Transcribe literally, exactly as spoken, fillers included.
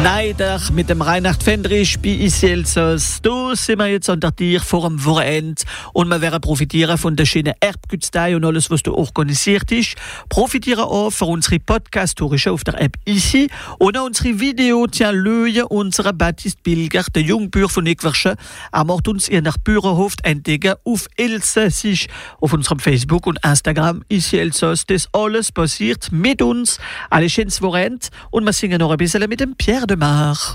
Neider mit dem Reinhard Fendrich bei Ici Elsass. Da sind wir jetzt an der Tier vor dem Wochenende und wir werden profitieren von der schönen Erbgütstei und alles, was da organisiert ist. Profitieren auch für unsere Podcast-Tourische auf der App Ici und auch unsere Video, tiens, Löhe, unserer Baptiste Bilger, der Jungbür von Eckwersche. Er macht uns in der Bürgerhof entdecken auf Elsassisch, auf unserem Facebook und Instagram Ici Elsass. Das alles passiert mit uns. Alle schönes Wochenende und wir singen noch ein bisschen mit dem Pierre de Mar.